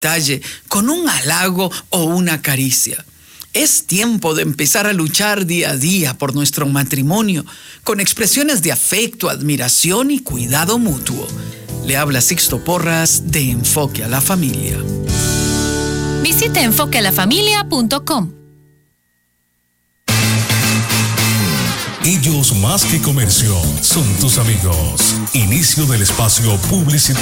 detalle, con un halago o una caricia. Es tiempo de empezar a luchar día a día por nuestro matrimonio, con expresiones de afecto, admiración y cuidado mutuo. Le habla Sixto Porras de Enfoque a la Familia. Visita enfoquealafamilia.com. Ellos más que comercio son tus amigos. Inicio del espacio publicitario.